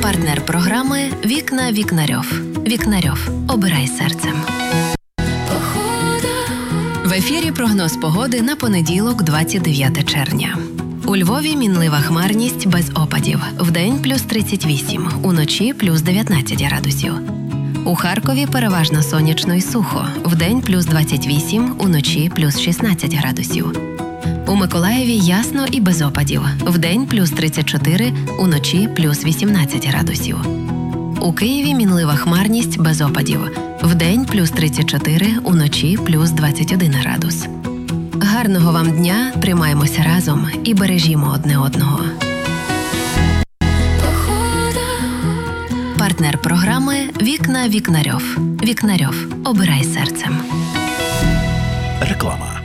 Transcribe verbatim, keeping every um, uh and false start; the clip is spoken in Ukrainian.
Партнер програми «Вікна Вікнарьов». Вікнарьов. Обирай серцем. В ефірі прогноз погоди на понеділок, двадцять дев'яте червня. У Львові мінлива хмарність без опадів. Вдень плюс тридцять вісім, уночі плюс дев'ятнадцять градусів. У Харкові переважно сонячно і сухо. Вдень плюс двадцять вісім, уночі плюс шістнадцять градусів. У Миколаєві ясно і без опадів. Вдень плюс тридцять чотири, уночі плюс вісімнадцять градусів. У Києві мінлива хмарність без опадів. Вдень плюс тридцять чотири, уночі плюс двадцять один градус. Гарного вам дня, тримаємося разом і бережімо одне одного. Партнер програми «Вікна Вікнарьов». Вікнарьов. Обирай серцем. Реклама.